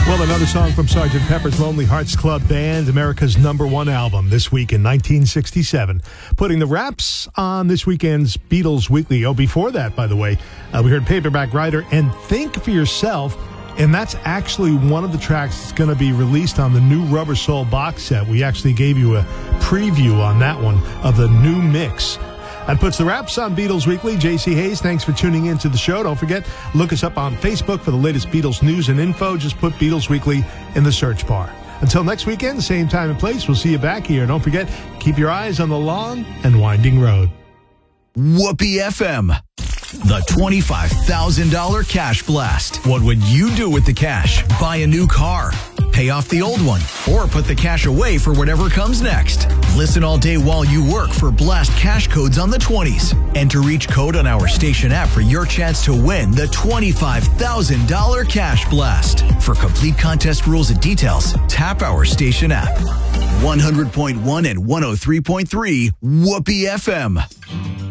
Well, another song from Sgt. Pepper's Lonely Hearts Club Band, America's #1 album this week in 1967. Putting the wraps on this weekend's Beatles Weekly. Oh, before that, by the way, we heard Paperback Writer and Think for Yourself, and that's actually one of the tracks that's going to be released on the new Rubber Soul box set. We actually gave you a preview on that one of the new mix. That puts the wraps on Beatles Weekly. J.C. Hayes, thanks for tuning into the show. Don't forget, look us up on Facebook for the latest Beatles news and info. Just put Beatles Weekly in the search bar. Until next weekend, same time and place, we'll see you back here. Don't forget, keep your eyes on the long and winding road. Whoopee FM. The $25,000 Cash Blast. What would you do with the cash? Buy a new car, pay off the old one, or put the cash away for whatever comes next. Listen all day while you work for Blast cash codes on the 20s. Enter each code on our station app for your chance to win the $25,000 Cash Blast. For complete contest rules and details, tap our station app. 100.1 and 103.3 Whoopee FM.